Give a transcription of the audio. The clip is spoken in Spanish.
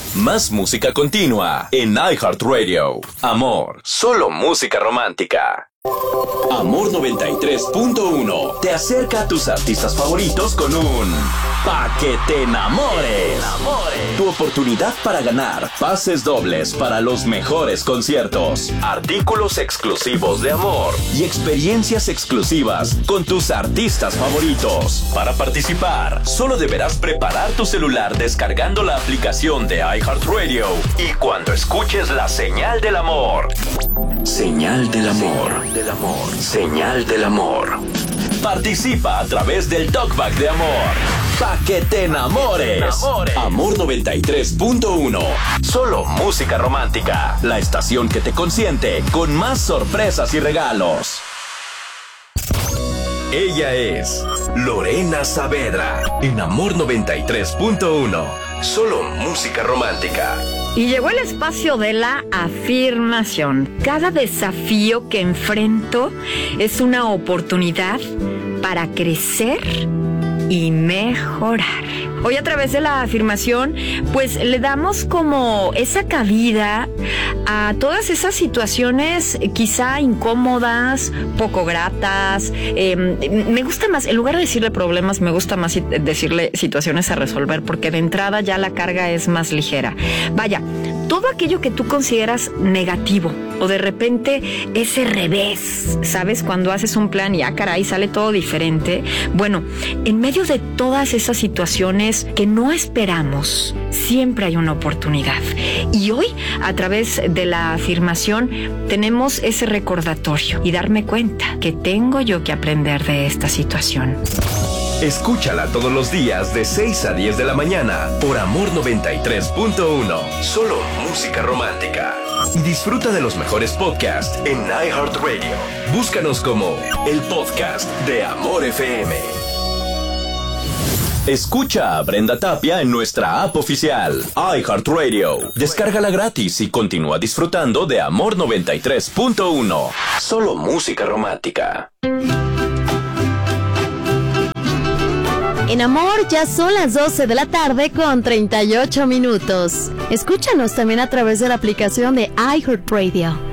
Más música continua en iHeartRadio. Amor, solo música romántica. Amor 93.1 te acerca a tus artistas favoritos con un Pa' que te enamores. Tu oportunidad para ganar pases dobles para los mejores conciertos, artículos exclusivos de Amor y experiencias exclusivas con tus artistas favoritos. Para participar, solo deberás preparar tu celular descargando la aplicación de iHeartRadio y cuando escuches la señal del amor. Señal del amor. Señal del amor. Participa a través del talkback de Amor. Pa' que te enamores. Amor 93.1. Solo música romántica. La estación que te consiente con más sorpresas y regalos. Ella es Lorena Saavedra en Amor 93.1. Solo música romántica. Y llegó el espacio de la afirmación. Cada desafío que enfrento es una oportunidad para crecer y mejorar. Hoy a través de la afirmación, pues le damos como esa cabida a todas esas situaciones quizá incómodas, poco gratas. Me gusta más, en lugar de decirle problemas, me gusta más decirle situaciones a resolver, porque de entrada ya la carga es más ligera. Vaya, todo aquello que tú consideras negativo o de repente ese revés, ¿sabes? Cuando haces un plan y caray, sale todo diferente. Bueno, en medio de todas esas situaciones que no esperamos, siempre hay una oportunidad. Y hoy, a través de la afirmación, tenemos ese recordatorio y darme cuenta que tengo yo que aprender de esta situación. Escúchala todos los días de 6 a 10 de la mañana por Amor 93.1. Solo música romántica. Y disfruta de los mejores podcasts en iHeartRadio. Búscanos como el podcast de Amor FM. Escucha a Brenda Tapia en nuestra app oficial, iHeartRadio. Descárgala gratis y continúa disfrutando de Amor 93.1. Solo música romántica. En Amor ya son las 12 de la tarde con 38 minutos. Escúchanos también a través de la aplicación de iHeartRadio.